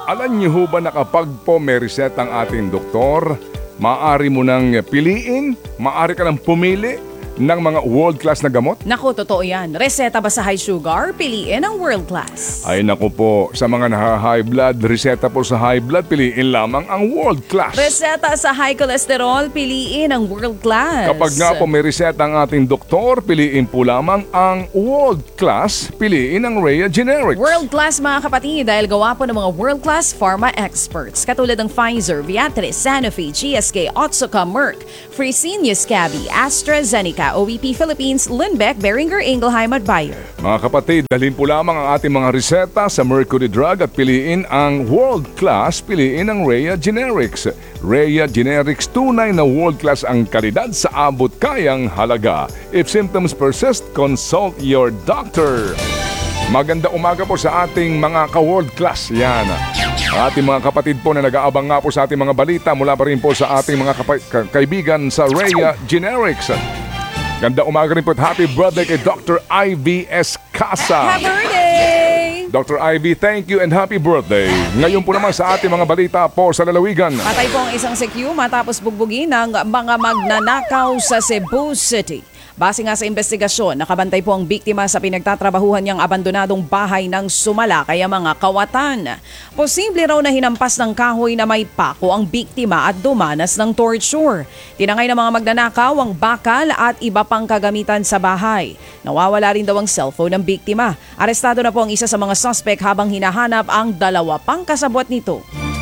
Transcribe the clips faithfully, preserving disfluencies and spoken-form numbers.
Alam niyo ho ba na kapag po may reset ang ating doktor, maaari mo nang piliin, maaari ka nang pumili ng mga world-class na gamot? Naku, totoo yan. Reseta ba sa high sugar? Piliin ang world class. Ay naku po, sa mga naha-high blood, reseta po sa high blood, piliin lamang ang world-class. Reseta sa high cholesterol? Piliin ang world class. Kapag nga po may reseta ang ating doktor, piliin po lamang ang world-class, piliin ang Rhea Generics. World class mga kapatid dahil gawa po ng mga world class pharma experts katulad ng Pfizer, Viatris, Sanofi, G S K, Otsuka, Merck, Fresenius Kabi, AstraZeneca, O E P Philippines, Lundbeck, Boehringer Ingelheim at Bayer. Mga kapatid, dalhin po lamang ang ating mga reseta sa Mercury Drug at piliin ang world-class, piliin ang Rhea Generics. Rhea Generics, tunay na world-class ang kalidad sa abot kayang halaga. If symptoms persist, consult your doctor. Maganda umaga po sa ating mga ka-world class. Yan. Ang ating mga kapatid po na nag-aabang nga po sa ating mga balita mula pa rin po sa ating mga kapa- ka- kaibigan sa Rhea Generics. Ganda umaga rin po at happy birthday kay Doctor I V Escasa. Happy birthday! Doctor I V, thank you and happy birthday. Ngayon po naman sa ating mga balita po sa lalawigan. Patay po ang isang C Q matapos bugbugin ng mga magnanakaw sa Cebu City. Base nga sa investigasyon, nakabantay po ang biktima sa pinagtatrabahuhan niyang abandonadong bahay ng Sumala kaya mga kawatan. Posible raw na hinampas ng kahoy na may pako ang biktima at dumanas ng torture. Tinangay ng mga magnanakaw ang bakal at iba pang kagamitan sa bahay. Nawawala rin daw ang cellphone ng biktima. Arestado na po ang isa sa mga suspect habang hinahanap ang dalawa pang kasabwat nito.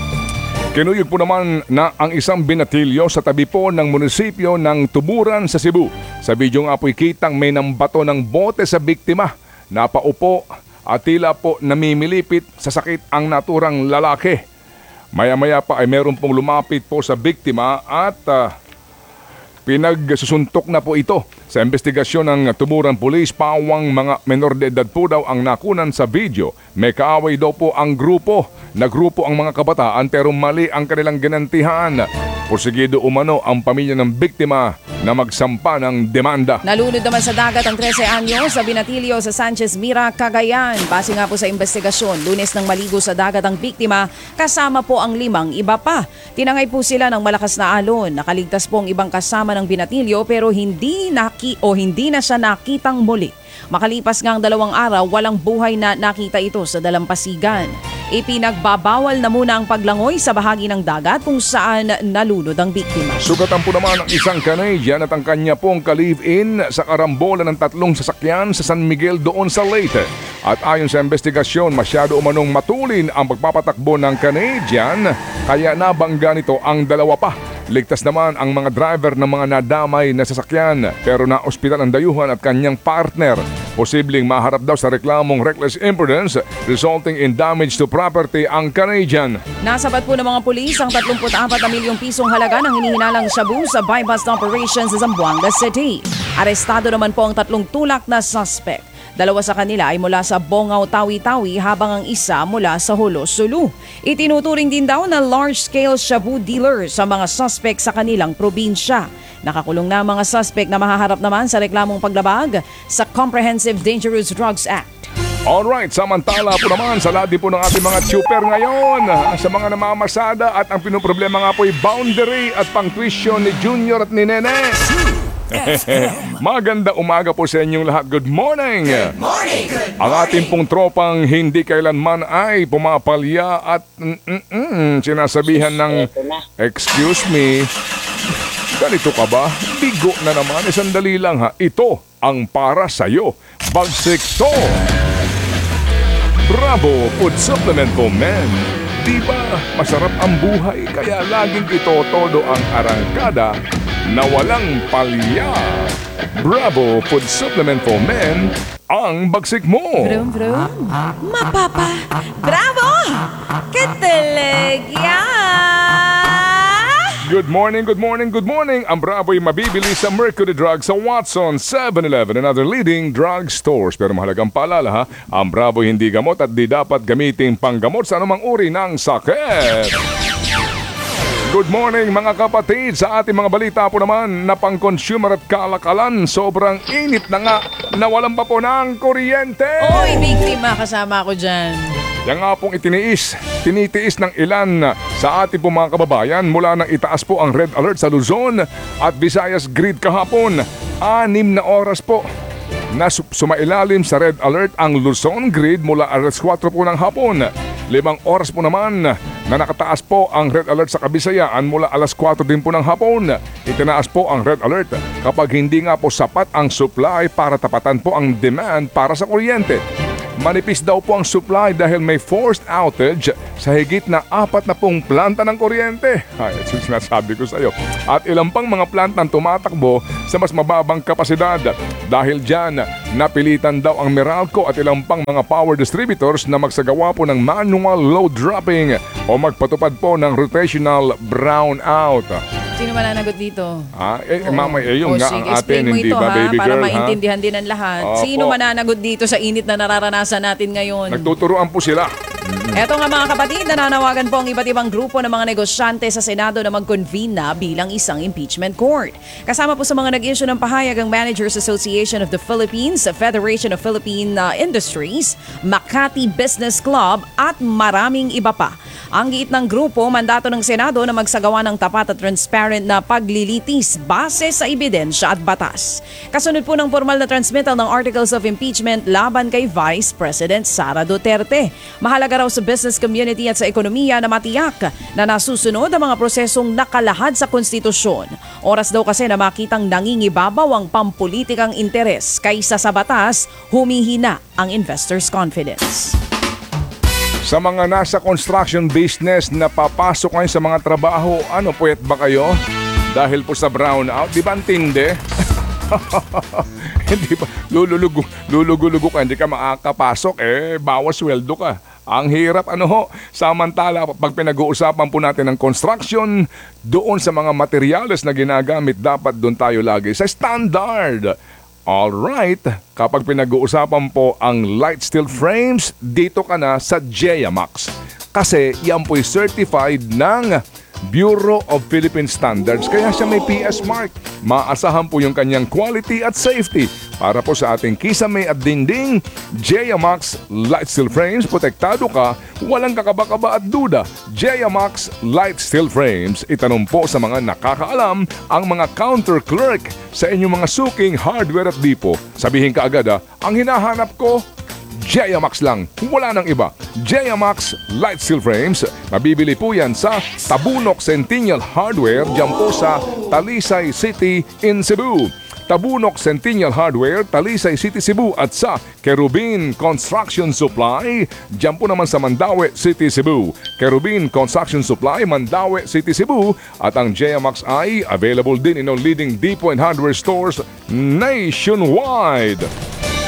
Kinuyog po naman na ang isang binatilyo sa tabi po ng munisipyo ng Tuburan sa Cebu. Sa video nga po'y kitang may nambato ng bote sa biktima. Napaupo at tila po namimilipit sa sakit ang naturang lalaki. Maya-maya pa ay meron pong lumapit po sa biktima at uh, pinagsusuntok na po ito. Sa investigasyon ng Tuburan Police, pawang mga menor de edad po daw ang nakunan sa video. May kaaway daw po ang grupo. Nagrupo ang mga kabataan pero mali ang kanilang ginantihan. Porsigido umano ang pamilya ng biktima na magsampa ng demanda. Nalunod naman sa dagat ang trese anyo sa binatilyo sa Sanchez Mira, Cagayan. Base nga po sa investigasyon, Lunes nang maligo sa dagat ang biktima kasama po ang limang iba pa. Tinangay po sila ng malakas na alon. Nakaligtas po ang ibang kasama ng binatilyo pero hindi naki o hindi na siya nakitang muli. Makalipas nga ang dalawang araw, walang buhay na nakita ito sa dalampasigan. Ipinagbabawal na muna ang paglangoy sa bahagi ng dagat kung saan nalunod ang biktima. Sugatan po naman ang isang Canadian at ang kanya pong ka-live-in sa karambola ng tatlong sasakyan sa San Miguel doon sa Leyte. At ayon sa investigasyon, masyado umanong matulin ang pagpapatakbo ng Canadian kaya nabangga nito ang dalawa pa. Ligtas naman ang mga driver ng mga nadamay na sasakyan pero na ospital ang dayuhan at kanyang partner. Posibleng maharap daw sa reklamong reckless imprudence resulting in damage to property ang Canadian. Nasabat po ng mga pulis ang thirty-four na milyong pisong halaga ng hinihinalang shabu sa buy-bust operations sa Zamboanga City. Arestado naman po ang tatlong tulak na suspect. Dalawa sa kanila ay mula sa Bongaw, Tawi-Tawi habang ang isa mula sa Hulos, Sulu. Itinuturing din daw na large-scale shabu dealer sa mga suspect sa kanilang probinsya. Nakakulong na mga suspect na mahaharap naman sa reklamong paglabag sa Comprehensive Dangerous Drugs Act. Alright, samantala po naman sa ladi po ng ating mga chuper ngayon sa mga namamasada at ang pinoproblema nga po ay boundary at pang-tuition ni Junior at ni Nene. Maganda umaga po sa inyong lahat. Good morning! Good morning! Good morning! Ang ating pong tropang hindi kailanman ay pumapalya at mm-mm, sinasabihan ng excuse me. Ganito ka ba? Bigo na naman. E sandali lang ha. Ito ang para sa'yo. Bagsik to! Bravo Food Supplement for Men. Diba masarap ang buhay kaya laging ito todo ang arangkada na walang palya. Bravo Food Supplement for Men, ang bagsik mo. Brum, brum. Mapapa. Bravo! Katalegya! Good morning, good morning, good morning. Ang Bravo'y mabibili sa Mercury Drug sa Watson, seven eleven and other leading drug stores. Pero mahalagang paalala ha, ang Bravo'y hindi gamot at di dapat gamitin panggamot sa anumang uri ng sakit. Good morning mga kapatid. Sa ating mga balita po naman na pang-consumer at kalakalan, sobrang init na nga na walang pa po ng kuryente. Oy, biktima, kasama ako dyan. Yan nga pong itiniis, tinitiis ng ilan sa ating po mga kababayan mula nang itaas po ang red alert sa Luzon at Visayas Grid kahapon. Anim na oras po na sumailalim sa red alert ang Luzon Grid mula alas kwatro po ng hapon. Limang oras po naman na nakataas po ang red alert sa Kabisayaan mula alas kwatro din po ng hapon. Itinaas po ang red alert kapag hindi nga po sapat ang supply para tapatan po ang demand para sa kuryente. Manipis daw po ang supply dahil may forced outage sa higit na apat na pong planta ng kuryente. Ay, ito yung sinasabi ko sa iyo. At ilang pang mga plantang tumatakbo sa mas mababang kapasidad. Dahil dyan, napilitan daw ang Meralco at ilang pang mga power distributors na magsagawa po ng manual load dropping o magpatupad po ng rotational brownout. Sino mananagot dito? Ah, eh, Oo. mama, eh, yung O, nga sige, ang explain atin, mo hindi ito, ba, ha, baby para girl, ha? maintindihan din ng lahat. Opo. Sino mananagot dito sa init na nararanasan natin ngayon? Nagtuturuan po sila. Eto nga mga kapatid, nananawagan po ang iba't ibang grupo ng mga negosyante sa Senado na mag-convene na bilang isang impeachment court. Kasama po sa mga nag-issue ng pahayag ang Managers Association of the Philippines, Federation of Philippine uh, Industries, Makati Business Club at maraming iba pa. Ang giit ng grupo, mandato ng Senado na magsagawa ng tapat at transparent na paglilitis base sa ebidensya at batas. Kasunod po ng formal na transmittal ng Articles of Impeachment laban kay Vice President Sara Duterte. Mahalaga raw sa business community at sa ekonomiya na matiyak na nasusunod ang mga prosesong nakalahad sa konstitusyon. Oras daw kasi na makitang nangingibabaw ang pampulitikang interes kaysa sa batas, humihina ang investors' confidence. Sa mga nasa construction business na papasok ngayon sa mga trabaho, ano, puyat ba kayo? Dahil po sa brownout, di ba ang tindi? Hindi ba? Lululugo, lulugo-lugo ka, hindi ka makakapasok, eh, bawas sweldo ka. Ang hirap, ano ho? Samantala, pag pinag-uusapan po natin ng construction, doon sa mga materyales na ginagamit, dapat doon tayo lagi sa standard. Alright, kapag pinag-uusapan po ang light steel frames, dito ka na sa Jayamax. Kasi yan po'y certified ng Bureau of Philippine Standards, kaya siya may P S mark. Maasahan po yung kanyang quality at safety. Para po sa ating kisame at dingding, Jayamax Light Steel Frames, protektado ka, walang kakaba-kaba at duda. Jayamax Light Steel Frames, itanong po sa mga nakakaalam ang mga counter clerk sa inyong mga suking hardware at depot. Sabihin ka agad, ha, ang hinahanap ko, Jayamax lang, wala nang iba. Jayamax Light Steel Frames, mabibili po yan sa Tabunok Centennial Hardware, dyan po sa Talisay City in Cebu. Tabunok Centennial Hardware, Talisay City, Cebu at sa Kerubin Construction Supply, dyan po naman sa Mandaue City, Cebu. Kerubin Construction Supply, Mandaue City, Cebu at ang Jayamax ay available din in all leading depot and hardware stores nationwide.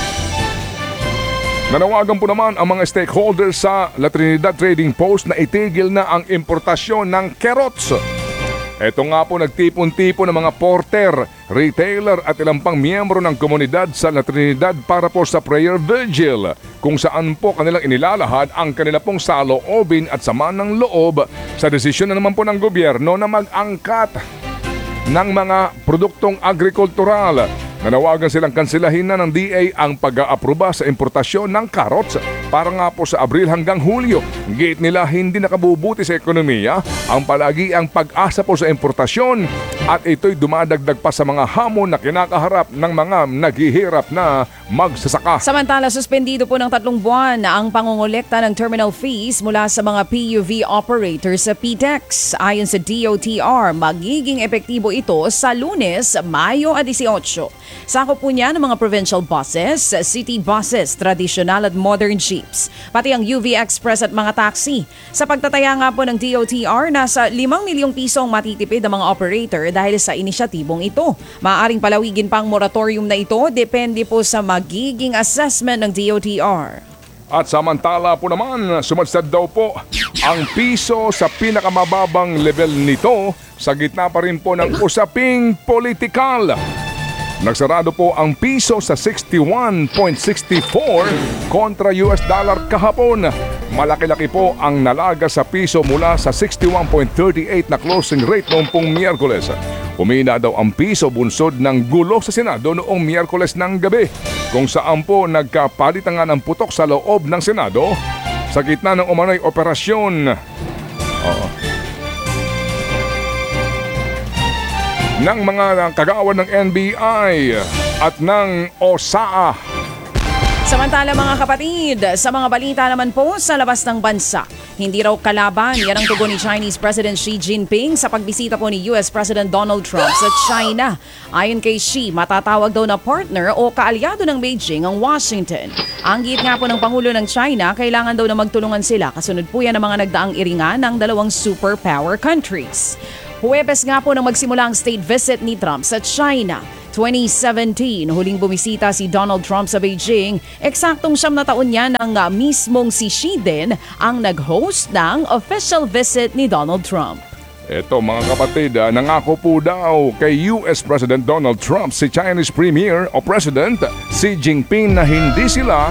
Nanawagan po naman ang mga stakeholders sa La Trinidad Trading Post na itigil na ang importasyon ng carrots. Ito nga po nagtipon-tipon ng mga porter, retailer at ilang pang miyembro ng komunidad sa La Trinidad para po sa prayer vigil, kung saan po kanilang inilalahad ang kanila pong saloobin at sama ng loob sa desisyon na naman po ng gobyerno na mag-angkat ng mga produktong agrikultural. Nanawagan silang kansilahin na ng D A ang pag-aaproba sa importasyon ng carrots para nga po sa Abril hanggang Hulyo. Gate nila hindi nakabubuti sa ekonomiya ang palagi ang pag-asa po sa importasyon at ito'y dumadagdag pa sa mga hamon na kinakaharap ng mga naghihirap na magsasaka. Samantala, suspendido po ng tatlong buwan ang pangongolekta ng terminal fees mula sa mga P U V operators sa P T E X. Ayon sa D O T R, magiging epektibo ito sa Lunes, Mayo eighteen. Sakop po niya ng mga provincial buses, city buses, traditional at modern jeeps, pati ang U V Express at mga taxi. Sa pagtataya nga po ng D O T R, nasa limang milyong pisong matitipid ang mga operator dahil sa inisyatibong ito. Maaaring palawigin pa ang moratorium na ito, depende po sa magiging assessment ng D O T R. At samantala po naman, sumadsad daw po ang piso sa pinakamababang level nito sa gitna pa rin po ng usaping politikal. Nagsarado po ang piso sa sixty-one point six four kontra U S dollar kahapon. malaki-laki po ang nalaga sa piso mula sa sixty-one point three eight na closing rate noong pong Miyerkules. Humina daw ang piso bunsod ng gulo sa Senado noong Miyerkules ng gabi, kung saan po nagkapalitan nga ng putok sa loob ng Senado sa gitna ng umano'y operasyon Oo. ng mga kagawan ng N B I at ng O S A A. Samantala mga kapatid, sa mga balita naman po sa labas ng bansa, hindi raw kalaban yan ang tugon ni Chinese President Xi Jinping sa pagbisita po ni U S President Donald Trump sa China. Ayon kay Xi, matatawag daw na partner o kaalyado ng Beijing ang Washington. Ang giit nga po ng Pangulo ng China, kailangan daw na magtulungan sila kasunod po yan ng mga nagdaang iringan ng dalawang superpower countries. Huwebes nga po nang magsimula ang state visit ni Trump sa China. twenty seventeen, huling bumisita si Donald Trump sa Beijing. Eksaktong siyam na taon niya nang uh, mismong si Xi din ang nag-host ng official visit ni Donald Trump. Eto mga kapatid, ah, nangako po daw kay U S President Donald Trump si Chinese Premier o President Xi Jinping na hindi sila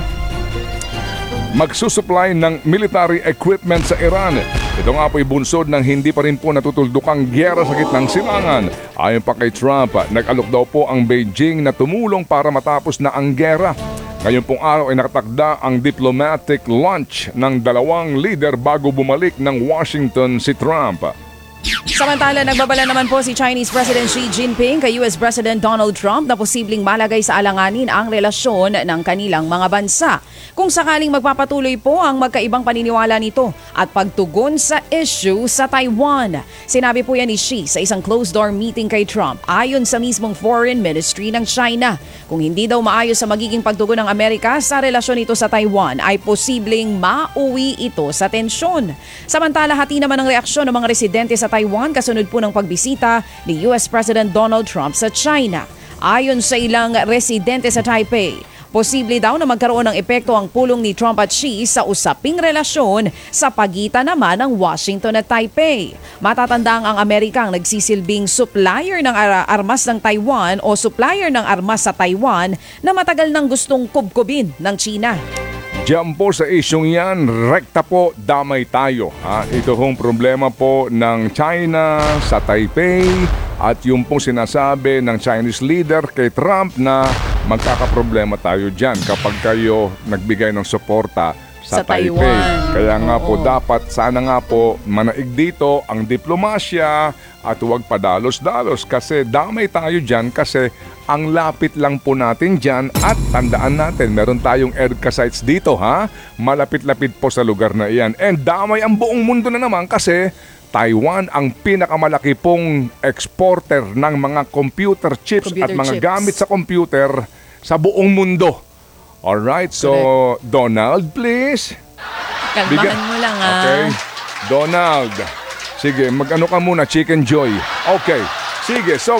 magsusupply ng military equipment sa Iran. Ito nga po'y bunsod ng hindi pa rin po natutuldukang gyera sa gitnang silangan. Ayon pa kay Trump, nag-alok daw po ang Beijing na tumulong para matapos na ang gyera. Ngayon pong araw ay nakatakda ang diplomatic lunch ng dalawang leader bago bumalik ng Washington si Trump. Samantala, nagbabala naman po si Chinese President Xi Jinping kay U S President Donald Trump na posibleng malagay sa alanganin ang relasyon ng kanilang mga bansa. Kung sakaling magpapatuloy po ang magkaibang paniniwala nito at pagtugon sa issue sa Taiwan. Sinabi po yan ni Xi sa isang closed-door meeting kay Trump ayon sa mismong Foreign Ministry ng China. Kung hindi daw maayos sa magiging pagtugon ng Amerika sa relasyon nito sa Taiwan, ay posibleng mauwi ito sa tensyon. Samantala, hati naman ang reaksyon ng mga residente sa Taiwan kasunod po ng pagbisita ni U S President Donald Trump sa China. Ayon sa ilang residente sa Taipei, posible daw na magkaroon ng epekto ang pulong ni Trump at Xi sa usaping relasyon sa pagitan naman ng Washington at Taipei. Matatandang ang Amerika ang nagsisilbing supplier ng ar- armas ng Taiwan o supplier ng armas sa Taiwan na matagal nang gustong kubkubin ng China. Diyan po sa isyong yan, rekta po, damay tayo. Ha? Ito hong problema po ng China sa Taipei at yung pong sinasabi ng Chinese leader kay Trump na magkakaproblema tayo dyan kapag kayo nagbigay ng suporta sa, Sa Taipei. Taiwan. Kaya nga po Oo. dapat, sana nga po manaig dito ang diplomasya at huwag padalos-dalos kasi damay tayo dyan kasi ang lapit lang po natin dyan at tandaan natin, meron tayong EDCA sites dito ha. Malapit-lapit po sa lugar na iyan. And damay ang buong mundo na naman kasi Taiwan ang pinakamalaki pong exporter ng mga computer chips Computer at mga chips. gamit sa computer sa buong mundo. Alright, so Donald, please. Kalmahan Bigyan- mo lang ah. Okay. Donald. Sige, mag-ano ka muna, Chicken Joy. Okay. Sige, so...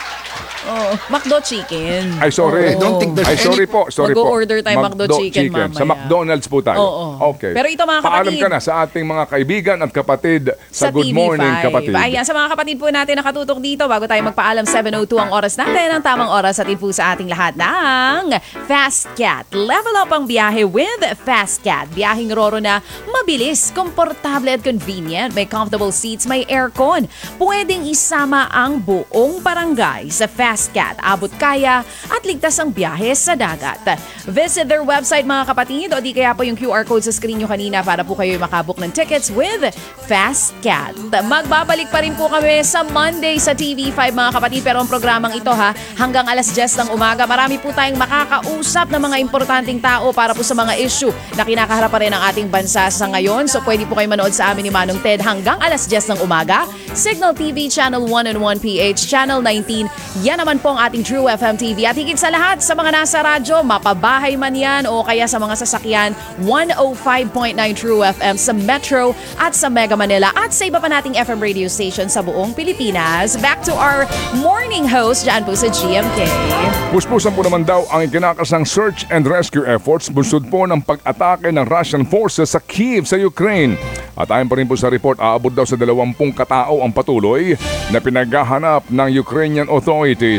Oh, McDo chicken. Ay, sorry. Oo. I don't think there's Ay, sorry po. Sorry po. Mag-o-order tayo McDo chicken mamaya. Sa McDonald's po tayo. Oo. Okay. Pero ito, mga Paalam kapatid. ka na sa ating mga kaibigan at kapatid sa, Good T V Morning five. Kapatid. Ayan, sa mga kapatid po natin nakatutok dito, bago tayo magpaalam, seven oh two ang oras natin. Ang tamang oras atin po sa ating lahat ng Fast Cat. Level up ang biyahe with Fast Cat. Biyaheng roro na mabilis, komportable at convenient. May comfortable seats, may aircon. Pwedeng isama ang buong barangay sa Fast Cat. Abot kaya at ligtas ang biyahe sa dagat. Visit their website mga kapatid o di kaya po yung Q R code sa screen nyo kanina para po kayo makabook ng tickets with Fast Cat. Magbabalik pa rin po kami sa Monday sa T V five mga kapatid, pero ang programang ito ha, hanggang alas diyes ng umaga, marami po tayong makakausap ng mga importanteng tao para po sa mga issue na kinakaharap pa rin ang ating bansa sa ngayon. So pwede po kayo manood sa amin ni Manong Ted hanggang alas diyes ng umaga. Signal T V Channel one and one P H, Channel nineteen. Yan naman po ang ating True F M T V. At higit sa lahat, sa mga nasa radyo, mapabahay man yan o kaya sa mga sasakyan, one oh five point nine True F M sa Metro at sa Mega Manila at sa iba pa nating F M radio station sa buong Pilipinas. Back to our morning host dyan po sa G M K. Puspusan po naman daw ang ikinakasang search and rescue efforts bunsod po ng pag-atake ng Russian forces sa Kyiv sa Ukraine. At ayon pa rin po sa report, aabot daw sa dalawampung katao ang patuloy na pinaghahanap ng Ukrainian authorities.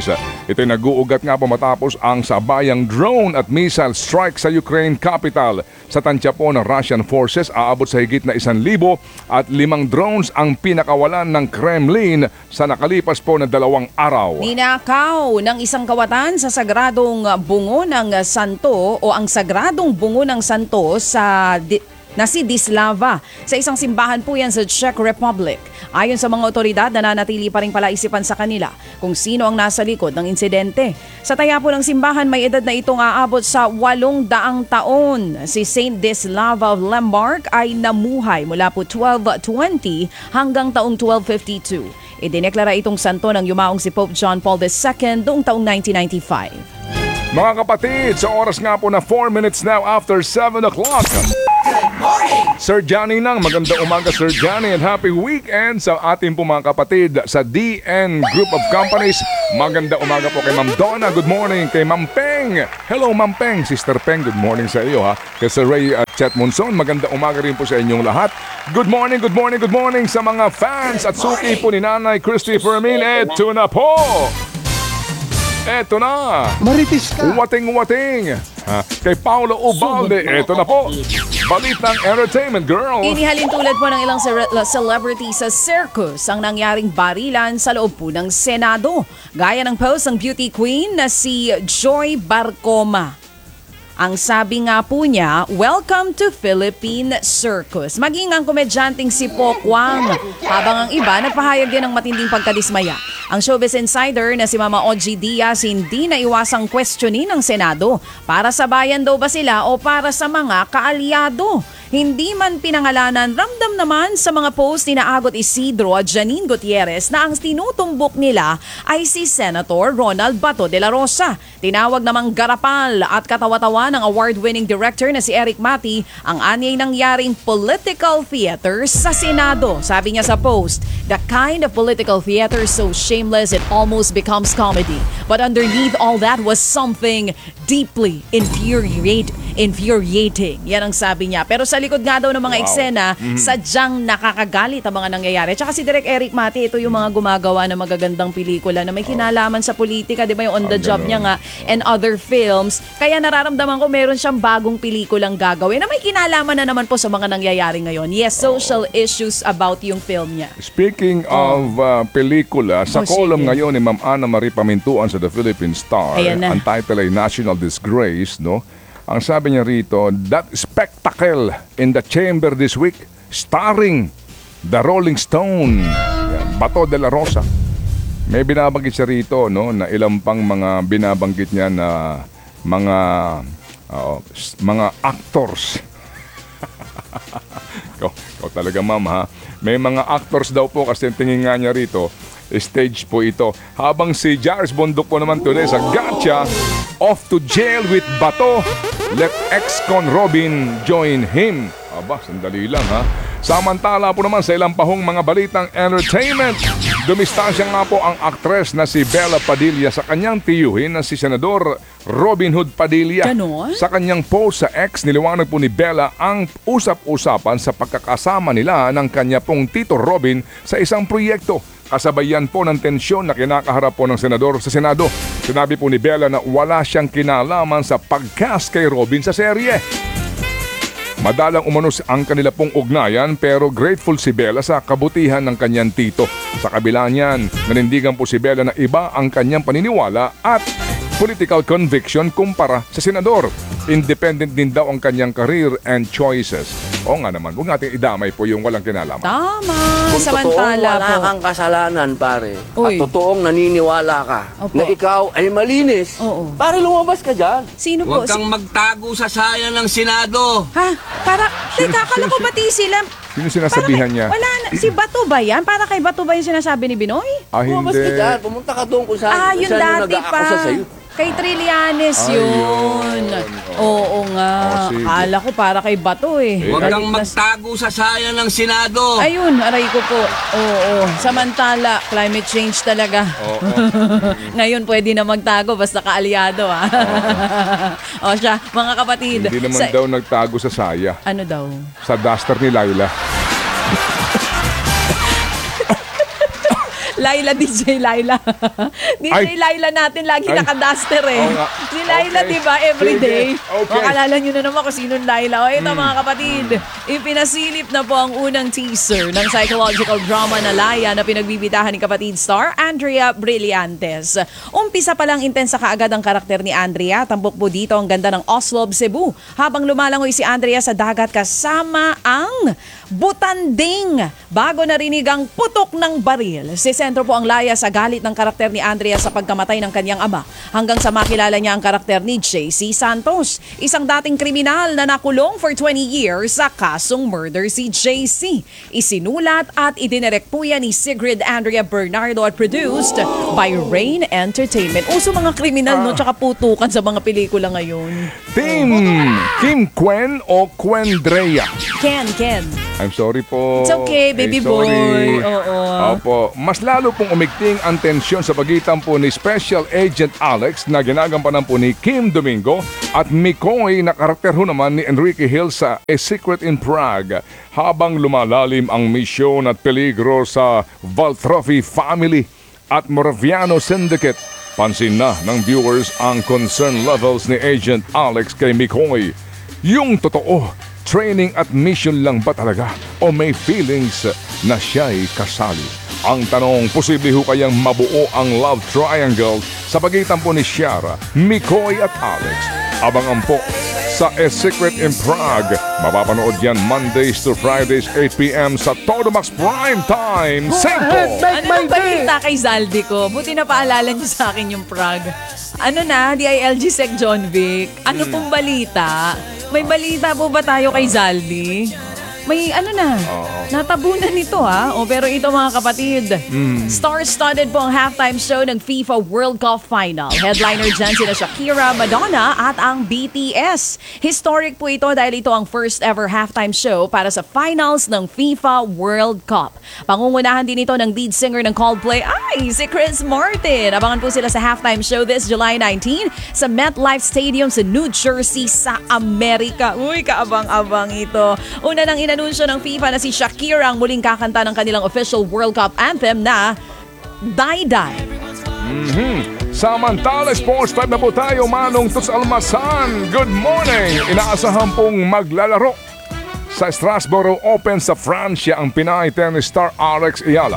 Ito'y nag-uugat nga po matapos ang sabayang drone at missile strike sa Ukraine capital. Sa tansya po ng Russian forces, aabot sa higit na isang libo at limang drones ang pinakawalan ng Kremlin sa nakalipas po na dalawang araw. Ninakaw ng isang kawatan sa sagradong bungo ng santo o ang sagradong bungo ng santo sa di- na si Dislava. Sa isang simbahan po yan sa Czech Republic. Ayon sa mga otoridad, nananatili pa rin palaisipan sa kanila kung sino ang nasa likod ng insidente. Sa taya po ng simbahan, may edad na itong aabot sa walong daang taon. Si Saint Dislava of Lemberg ay namuhay mula po twelve twenty hanggang taong twelve fifty-two. Idineklara itong santo ng yumaong si Pope John Paul the Second noong taong nineteen ninety-five. Mga kapatid, sa oras nga po na four minutes now after seven o'clock. Sir Johnny nang, magandang umaga Sir Johnny and happy weekend sa ating po mga kapatid sa D N Group of Companies. Magandang umaga po kay Ma'am Donna, good morning kay Ma'am Peng. Hello Ma'am Peng, Sister Peng, good morning sa iyo ha. Kay Sir Ray at Chet Monson, magandang umaga rin po sa inyong lahat. Good morning, good morning, good morning sa mga fans at suki po ni Nanay Christy Fermin. Eto na po! Eto na! Maritis ka! Wating-wating! Ha, kay Paolo Ubalde, eto na po! Balitang Entertainment Girl! Inihalin tulad po ng ilang ce- celebrity sa circus ang nangyaring barilan sa loob po ng Senado. Gaya ng post ng beauty queen na si Joy Barcoma. Ang sabi nga po niya, welcome to Philippine Circus. Maging ang komedyanteng si Pokwang. Habang ang iba, nagpahayag din ng matinding pagkadismaya. Ang showbiz insider na si Mama Ogie Diaz hindi na iwasang questionin ng Senado. Para sa bayan daw ba sila o para sa mga kaalyado? Hindi man pinangalanan, ramdam naman sa mga post ni Agot Isidro at Janine Gutierrez na ang tinutumbok nila ay si Senator Ronald Bato de la Rosa. Tinawag namang garapal at katawa-tawa ng award-winning director na si Eric Mati ang anyay nangyaring political theater sa Senado. Sabi niya sa post, the kind of political theater so shameless it almost becomes comedy. But underneath all that was something deeply infuriate, infuriating. Yan ang sabi niya. Pero sa likod nga daw ng mga Wow. eksena, sadyang nakakagalit ang mga nangyayari. Tsaka si Direk Eric Mati, ito yung mga gumagawa ng magagandang pelikula na may kinalaman sa politika, di ba yung on the Ah, job ganun. niya nga, and other films. Kaya nararamdaman ko meron siyang bagong pelikulang gagawin na may kinalaman na naman po sa mga nangyayari ngayon. Yes, social issues about yung film niya. Speaking of uh, pelikula, sa Oh, column sige. ngayon ni Ma'am Ana Marie Pamintuan sa The Philippine Star, Ayan na. ang title ay National Disgrace, no? Ang sabi niya rito, that spectacle in the chamber this week, starring the Rolling Stone, yan, Bato de la Rosa. May binabanggit siya rito, no, na ilang pang mga binabanggit niya na mga uh, s- mga actors. Ikaw, ikaw talaga ma'am ha. May mga actors daw po kasi tingin nga niya rito, stage po ito. Habang si Jairus Bondok po naman today sa Gotcha, off to jail with Bato. Let ex-con Robin join him. Aba, sandali lang ha. Samantala po naman sa ilang pahong mga balitang entertainment, dumistansya nga po ang aktres na si Bella Padilla sa kanyang tiyuhin na si Senador Robin Hood Padilla. Ganon? Sa kanyang post sa X, niliwanag po ni Bella ang usap-usapan sa pagkakasama nila ng kanya pong Tito Robin sa isang proyekto. Kasabayan po ng tensyon na kinakaharap po ng senador sa Senado. Sinabi po ni Bella na wala siyang kinalaman sa pag-cast kay Robin sa serye. Madalang umanos ang kanila pong ugnayan pero grateful si Bella sa kabutihan ng kanyang tito. Sa kabila niyan, nanindigan po si Bella na iba ang kanyang paniniwala at political conviction kumpara sa senador. Independent din daw ang kanyang career and choices. O nga naman, huwag natin idamay po yung walang kinalaman. Tama. Kung totoong Samantala wala po. kang kasalanan, pare, Uy. at totoong naniniwala ka Opo. na ikaw ay malinis, Oo. pare lumabas ka dyan. Sino po? Huwag kang Si- magtago sa saya ng Senado. ha? Para, teka, akala ko pati sila. Sino sinasabihan Para- niya? Wala na. Si Bato ba yan? Para kay Bato ba yung sinasabi ni Binoy? Ah, Lumabas ka hindi. dyan, pumunta ka doon kung saan, Ah, kung yun saan yung dati pa. nag-aakusa sa'yo. Kay Trillanes Ayun. yun. Oo nga. Oh, sige. Akala ko para kay Bato eh. Huwag kang Galit na- magtago sa saya ng Senado. Ayun, aray ko po. Oo. Samantala, climate change talaga. Oo. Ngayon pwede na magtago basta kaalyado ah. o siya, mga kapatid. Hindi naman sa- daw nagtago sa saya. Ano daw? Sa duster ni Laila. Laila, D J Laila. D J Ay. Laila natin lagi Ay. naka-duster eh. Oo nga. Si Laila, Okay. di ba, everyday. Sige. Okay. Makalala nyo na naman kung sinong Laila. O ito mga kapatid, ipinasilip na po ang unang teaser ng psychological drama na Laya na pinagbibitahan ni kapatid star Andrea Brillantes. Umpisa pa lang intensa kaagad ang karakter ni Andrea. Tambok po dito ang ganda ng Oslob, Cebu. Habang lumalangoy si Andrea sa dagat kasama ang butanding. Bago narinig ang putok ng baril. Si sentro po ang Laya sa galit ng karakter ni Andrea sa pagkamatay ng kanyang ama. Hanggang sa makilala niya ang karakter ni J C Santos. Isang dating kriminal na nakulong for twenty years sa kasong murder si J C. Isinulat at idinirect po yan ni Sigrid Andrea Bernardo at produced by Rain Entertainment. Uso mga kriminal no, tsaka putukan sa mga pelikula ngayon. Team Kim Quen o Quendrea? Ken, Ken. I'm sorry po. It's okay, baby Eh, sorry. boy. Oo. Opo. Mas lalo pong umigting ang tensyon sa pagitan po ni Special Agent Alex na ginagampanan po ni Kim Domingo at Mikoy na karakter ho naman ni Enrique Hill sa A Secret in Prague habang lumalalim ang misyon at peligro sa Valtrophy family at Moraviano Syndicate. Pansin na ng viewers ang concern levels ni Agent Alex kay Mikoy. Yung totoo, training at mission lang ba talaga o may feelings na siya'y kasali? Ang tanong, posible ho kayang mabuo ang love triangle sa pagitan po ni Ciara, Mikoy at Alex? Abangan po sa A Secret in Prague. Mapapanood yan Mondays to Fridays eight p.m. sa Todomax Prime Time. Simple! Ano ang balita kay Zaldi ko? Buti na paalala niyo sa akin yung Prague. Ano na, D I L G Sec John Vic? Ano pong balita? May balita po ba tayo kay Zaldi? May ano na, natabunan nito ha. O pero ito mga kapatid, star-studded po ang halftime show ng FIFA World Cup Final. Headliner dyan sina Shakira, Madonna at ang B T S. Historic po ito dahil ito ang first ever halftime show para sa finals ng FIFA World Cup. Pangungunahan din ito ng lead singer ng Coldplay, ay si Chris Martin. Abangan po sila sa halftime show this July nineteenth sa MetLife Stadium sa New Jersey sa Amerika. Uy, kaabang-abang ito. Una nang inanunsyo ng FIFA na si Shakira ang muling kakanta ng kanilang official World Cup anthem na Die Die. Mhm. Samantala, Sports five na po tayo, Manong Tuts Almasan. Good morning! Inaasahan pong maglalaro sa Strasbourg Open sa Francia ang Pinay tennis star Alex Ayala.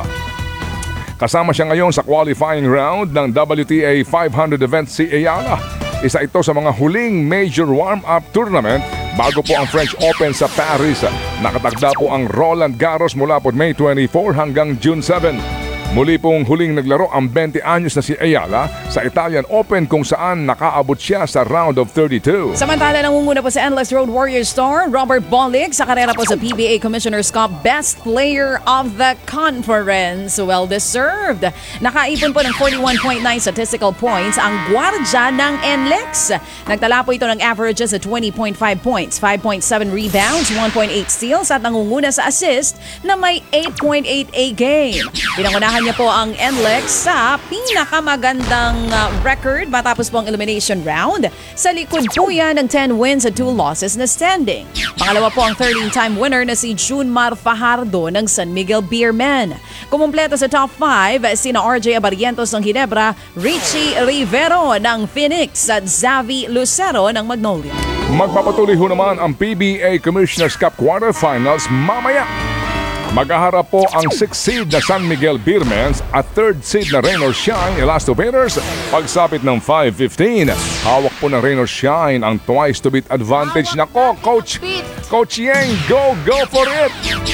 Kasama siya ngayon sa qualifying round ng W T A five hundred event si Ayala. Isa ito sa mga huling major warm-up tournament bago po ang French Open sa Paris. Nakatagda po ang Roland Garros mula po May twenty-fourth hanggang June seventh. Muli pong huling naglaro ang twenty anyos na si Ayala sa Italian Open kung saan nakaabot siya sa round of thirty-two. Samantala, nangunguna po sa Endless Road Warriors star Robert Bolick sa karera po sa P B A Commissioner's Cup Best Player of the Conference. Well deserved. Nakaipon po ng forty-one point nine statistical points ang gwardya ng N L E X. Nagtala po ito ng averages sa twenty point five points, five point seven rebounds, one point eight steals at nangunguna sa assist na may eight point eight a game. Pinangunahan niya po ang N L E X sa pinakamagandang uh, record matapos po ang elimination round. Sa likod po yan ng ten wins at two losses na standing. Pangalawa po ang thirteen-time winner na si Junmar Fajardo ng San Miguel Beermen. Kumumpleto sa top five, sina R J Abarientos ng Ginebra, Richie Rivero ng Phoenix at Xavi Lucero ng Magnolia. Magpapatuloy ho naman ang P B A Commissioner's Cup quarterfinals mamaya. Maghaharap po ang sixth seed na San Miguel Beermans at third seed na Rain or Shine Elastovators. Pagsapit ng five fifteen, hawak po ng Rain or Shine ang twice to beat advantage. Nako, Coach, Coach Yang, go, go for it!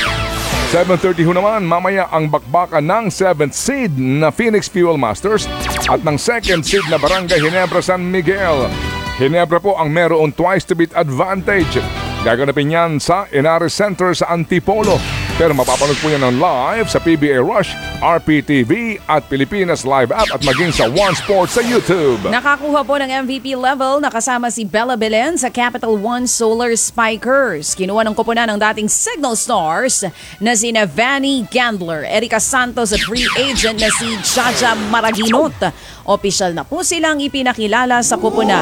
seven thirty ho naman, mamaya ang bakbakan ng seventh seed na Phoenix Fuel Masters at ng second seed na Barangay Ginebra San Miguel. Ginebra po ang meron twice to beat advantage. Gaganapin yan sa Inares Center sa Antipolo. Pero mapapanood po yan ng live sa P B A Rush, R P T V at Pilipinas Live App at maging sa One Sports sa YouTube. Nakakuha po ng M V P level na kasama si Bella Belen sa Capital One Solar Spikers. Kinuha ng koponan ng dating Signal Stars na si Vanny Gandler, Erika Santos at free agent na si Jaja Maraginot. Opisyal na po silang ipinakilala sa koponan.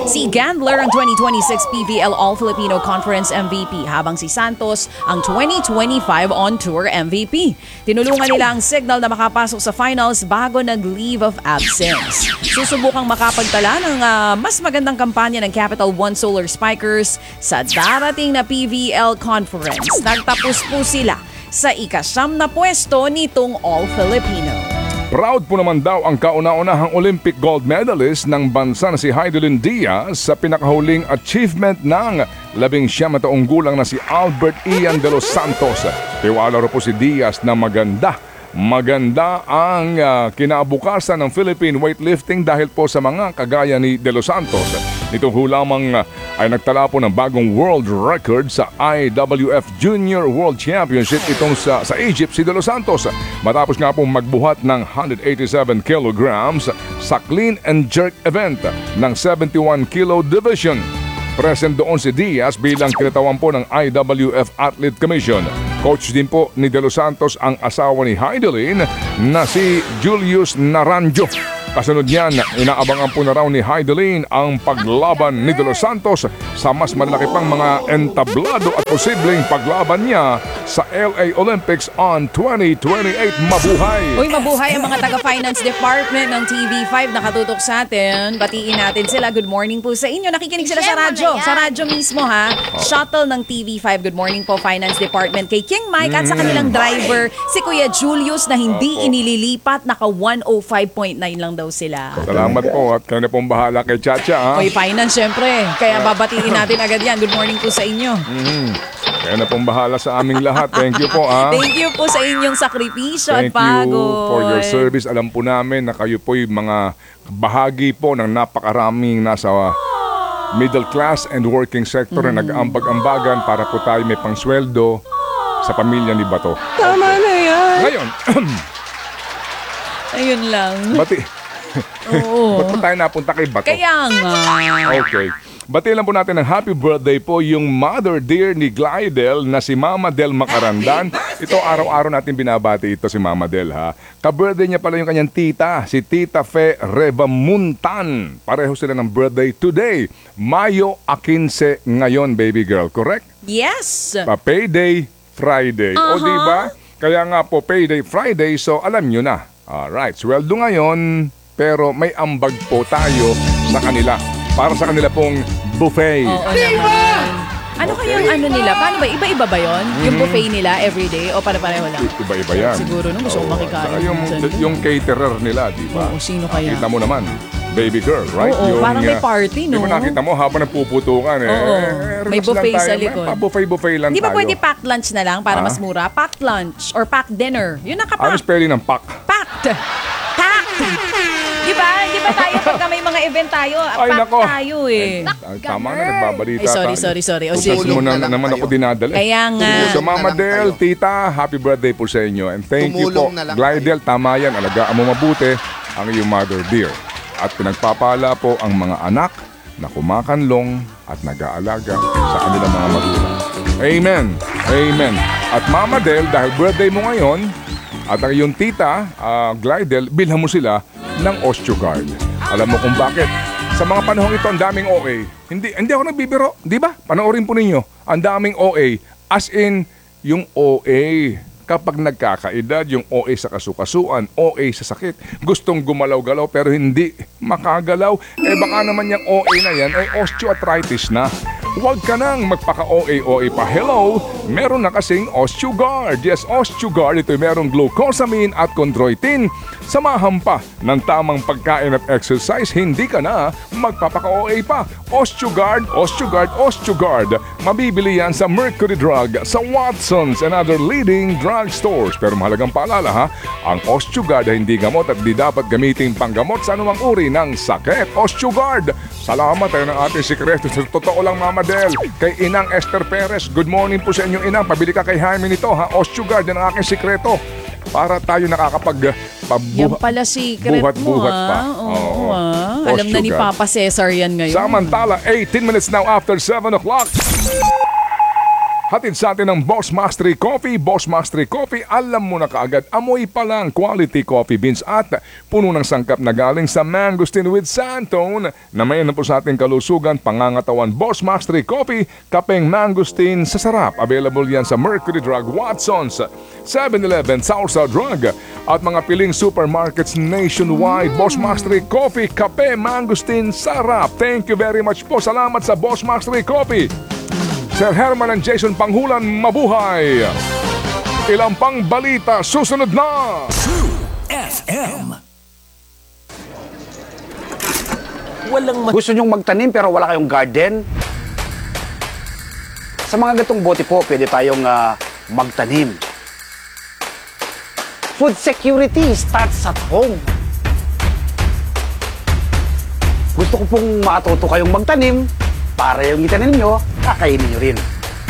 Si Gandler ang twenty twenty-six P V L All-Filipino Conference M V P habang si Santos ang twenty twenty-five On-Tour M V P. Tinulungan nila ang Signal na makapasok sa finals bago nag-leave of absence. Susubukang makapagtala ng uh, mas magandang kampanya ng Capital One Solar Spikers sa darating na P V L Conference. Nagtapos po sila sa ikasyam na pwesto nitong All-Filipino. Proud po naman daw ang kauna-unahang Olympic gold medalist ng bansa na si Heidelin Diaz sa pinakahuling achievement ng labing siyam na taong gulang na si Albert Ian de los Santos. Tiwala ro po si Diaz na maganda. Maganda ang uh, kinabukasan ng Philippine weightlifting dahil po sa mga kagaya ni De Los Santos. Nito ho lamang uh, ay nagtala po ng bagong world record sa I W F Junior World Championship itong sa, sa Egypt si De Los Santos. Matapos nga pong magbuhat ng one hundred eighty-seven kilograms sa clean and jerk event ng seventy-one kilo division. Present doon si Diaz bilang kinatawan po ng I W F Athlete Commission. Coach din po ni De Los Santos ang asawa ni Heidelin na si Julius Naranjo. Kasunod niyan, inaabangan po na raw ni Heidelin ang paglaban ni De Los Santos sa mas malaki pang mga entablado at posibleng paglaban niya sa L A Olympics on twenty twenty-eight. Mabuhay! Uy, mabuhay ang mga taga-finance department ng T V five nakatutok sa atin. Batiin natin sila. Good morning po sa inyo. Nakikinig sila sa radyo. Sa radyo mismo ha. Shuttle ng T V five. Good morning po Finance Department kay King Mike at sa kanilang driver si Kuya Julius na hindi inililipat. Naka one oh five point nine lang daw sila. Salamat po at kayo na pong bahala kay Chacha. Ha? Uy, finance syempre. Kaya babatiin natin agad yan. Good morning po sa inyo. Mm-hmm. Kayo na pong bahala sa aming lahat. Thank you po. Ha? Thank you po sa inyong sakripisyo at Thank pagod. you for your service. Alam po namin na kayo po yung mga bahagi po ng napakaraming nasa middle class and working sector Mm. na nag-ambag-ambagan para po tayo may pangsweldo sa pamilya ni Bato. Tama na yan. Ngayon, Ayun lang. bati, Oo. ba't po tayo napunta kay Bato? Kaya nga. Okay. Bati lang po natin ng happy birthday po yung mother dear ni Glidel na si Mama Del Macarandan. Ito araw-araw natin binabati ito si Mama Del ha. Ka-birthday niya pala yung kanyang tita, si Tita Fe Revamuntan. Pareho sila ng birthday today. Mayo quince ngayon, baby girl. Correct? Yes. Pa payday Friday. O di ba? Kaya nga po payday Friday, so alam nyo na. Alright, sweldo ngayon, pero may ambag po tayo sa kanila. Para sa kanila pong buffet. Oo naman. Ano kayang ano nila? Paano ba? Iba-iba ba yun? Yung buffet nila everyday? O para-pareho lang? Iba-iba yan. Siguro nung gusto ko Oo. makikain. Saka yung, minsan. yung caterer nila, di ba? Oo, sino kaya? Nakita mo naman, baby girl, right? Oo, parang may uh, party, no? Di ba nakita mo habang nagpuputukan eh? Oo. eh, May relax lang buffet tayo. sa likod. May pa-buffet-buffet lang Di ba tayo. pwede packed lunch na lang para Ha? mas mura? Packed lunch or packed dinner. Yun Ano nakapack. spelling ng pack? Packed. Packed. Di ba? Di ba tayo pagka may mga event tayo, Ay, packed nako. tayo eh. Ay, tama na, nagbabalita Ay, sorry, tayo. sorry, sorry. O, Tugas sige. mo na, Tumulong na lang naman kayo. ako dinadala. Kaya nga. So, Tumulong Mama na lang Del, kayo. tita, happy birthday po sa inyo. And thank you po. Tumulong na lang Glidel, tama yan. Alagaan mo mabuti ang iyong mother dear. At pinagpapala po ang mga anak na kumakanlong at nag-aalaga sa kanilang mga magulang. Amen. Amen. At Mama Del, dahil birthday mo ngayon, at ang iyong tita, uh, Glidel, bilhan mo sila ng Osteogard. Alam mo kung bakit? Sa mga panahong ito, ang daming O A. Hindi, hindi ako nagbibiro, di ba? Panoorin po ninyo. Ang daming O A. As in, yung O A. Kapag nagkakaedad, yung O A sa kasukasuan, O A sa sakit, gustong gumalaw-galaw pero hindi makagalaw, eh baka naman yung O A na yan ay osteoarthritis na. Huwag ka nang magpaka-O A O A pa. Hello, meron na kasing Osteogard. Yes, Osteogard, ito'y merong glucosamine at chondroitin. Samahan pa ng tamang pagkain at exercise, hindi ka na magpapaka-O A pa. Osteogard, Osteogard, Osteogard. Mabibili yan sa Mercury Drug, sa Watsons and other leading drug stores. Pero mahalagang paalala ha, ang Osteogard ay hindi gamot at di dapat gamitin panggamot sa anumang uri ng sakit. Osteogard, salamat tayo ng ating sikreto. Sa totoo lang, Mama Del, kay Inang Esther Perez. Good morning po sa inyong Inang. Pabili ka kay Jaime nito ha. Osteogard, yan ang aking sikreto. Para tayo nakakapag pabuha, Yan pala secret mo, buhat-buhat pa. ah. Oo, Oo. ah. Alam na ni Osteogard. Papa Cesar yan ngayon. Samantala, eighteen minutes now after seven o'clock. Hatid sa atin ng Boss Mastery Coffee. Boss Mastery Coffee, alam mo na kaagad, amoy pa lang quality coffee beans at puno ng sangkap na galing sa mangosteen with sandtone na may ano po sa ating kalusugan, pangangatawan. Boss Mastery Coffee, kapeng mangosteen sa sarap. Available yan sa Mercury Drug, Watson's, seven eleven, Southside Drug at mga piling supermarkets nationwide. Boss Mastery Coffee, kape, mangosteen, sarap. Thank you very much po. Salamat sa Boss Mastery Coffee. Sir Herman and Jason Panghulan, mabuhay! Ilang pang balita, susunod na! F M. Walang Gusto nyong magtanim pero wala kayong garden? Sa mga gatong bote po, pwede tayong ah, magtanim. Food security starts at home. Gusto ko pong matuto kayong magtanim para yung itanim nyo, kakainin nyo rin.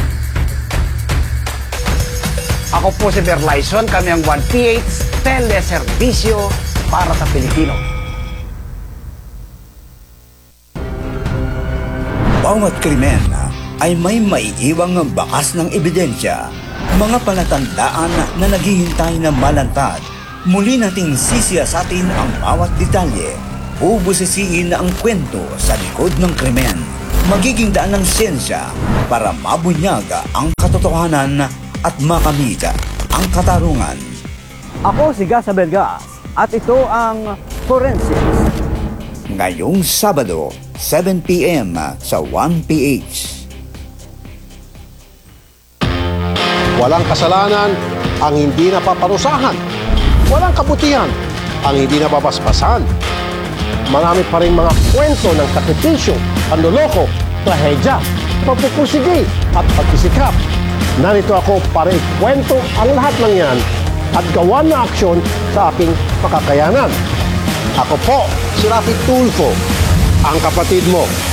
Ako po si Berlyson, kami ang one P H Teleservisyo para sa Pilipino. Bawat krimen ay may maiiwang bakas ng ebidensya, mga palatandaan na naghihintay na malantad. Muli nating sisiyasatin ang bawat detalye, bubusisiin ang kwento sa likod ng krimen. Magiging daan ng siyensya para mabunyag ang katotohanan at makamit ang katarungan. Ako si Gasa Belgas at ito ang Forensics. Ngayong Sabado, seven p m sa one P H. Walang kasalanan ang hindi napaparusahan. Walang kabutihan ang hindi napapaspasan. Marami pa rin mga kwento ng sakripisyo, panloloko, trahedya, pagpupursige at pagsisikap. Narito ako para ikwento ang lahat ng yan at gawa na aksyon sa aking makakayanan. Ako po si Rafi Tulfo, ang kapatid mo